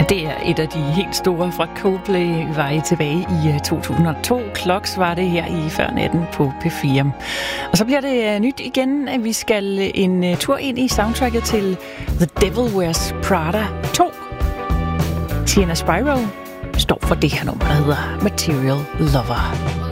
Det er et af de helt store fra Coldplay. Vi var tilbage i 2002. Clocks var det her i før natten på P4. Og så bliver det nyt igen, at vi skal en tur ind i soundtracket til The Devil Wears Prada 2. Sienna Spyro står for det her nummer, der hedder Material Lover.